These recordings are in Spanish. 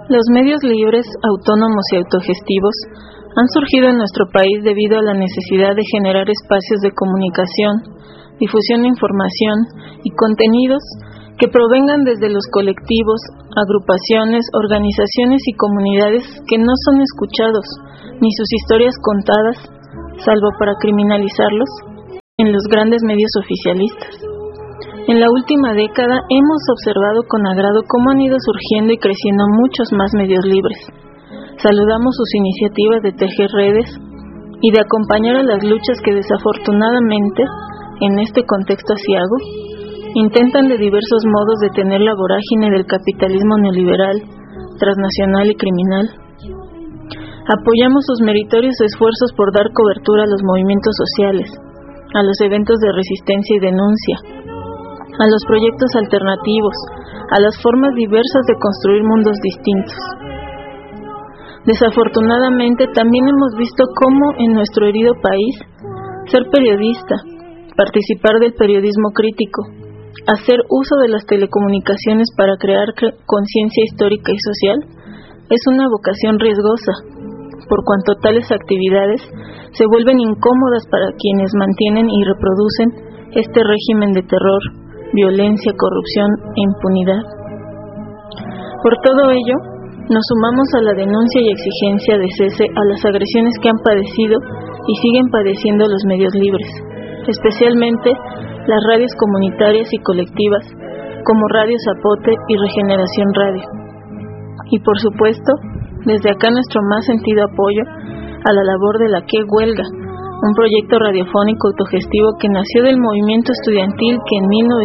Los medios libres, autónomos y autogestivos han surgido en nuestro país debido a la necesidad de generar espacios de comunicación, difusión de información y contenidos que provengan desde los colectivos, agrupaciones, organizaciones y comunidades que no son escuchados, ni sus historias contadas, salvo para criminalizarlos, en los grandes medios oficialistas. En la última década hemos observado con agrado cómo han ido surgiendo y creciendo muchos más medios libres. Saludamos sus iniciativas de tejer redes y de acompañar a las luchas que desafortunadamente, en este contexto aciago, intentan de diversos modos detener la vorágine del capitalismo neoliberal, transnacional y criminal. Apoyamos sus meritorios esfuerzos por dar cobertura a los movimientos sociales, a los eventos de resistencia y denuncia, a los proyectos alternativos, a las formas diversas de construir mundos distintos. Desafortunadamente, también hemos visto cómo en nuestro herido país, ser periodista, participar del periodismo crítico, hacer uso de las telecomunicaciones para crear conciencia histórica y social, es una vocación riesgosa, por cuanto tales actividades se vuelven incómodas para quienes mantienen y reproducen este régimen de terror, violencia, corrupción e impunidad. Por todo ello, nos sumamos a la denuncia y exigencia de cese a las agresiones que han padecido y siguen padeciendo los medios libres, especialmente las radios comunitarias y colectivas, como Radio Zapote y Regeneración Radio. Y por supuesto, desde acá nuestro más sentido apoyo a la labor de La Que Huelga, un proyecto radiofónico autogestivo que nació del movimiento estudiantil que en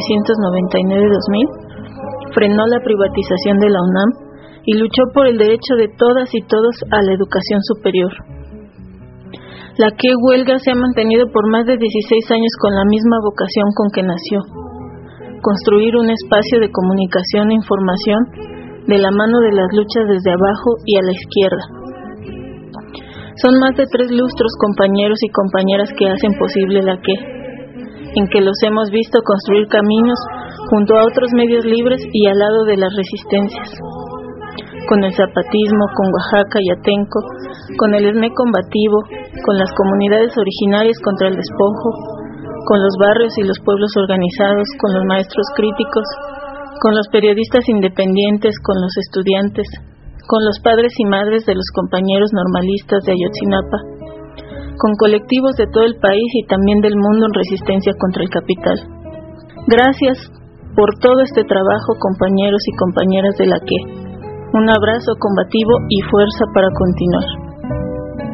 1999-2000 frenó la privatización de la UNAM y luchó por el derecho de todas y todos a la educación superior. La Que Huelga se ha mantenido por más de 16 años con la misma vocación con que nació: construir un espacio de comunicación e información de la mano de las luchas desde abajo y a la izquierda. Son más de 3 lustros, compañeros y compañeras, que hacen posible La Que, en que los hemos visto construir caminos junto a otros medios libres y al lado de las resistencias, con el zapatismo, con Oaxaca y Atenco, con el ESME combativo, con las comunidades originarias contra el despojo, con los barrios y los pueblos organizados, con los maestros críticos, con los periodistas independientes, con los estudiantes, con los padres y madres de los compañeros normalistas de Ayotzinapa, con colectivos de todo el país y también del mundo en resistencia contra el capital. Gracias por todo este trabajo, compañeros y compañeras de La Que. Un abrazo combativo y fuerza para continuar.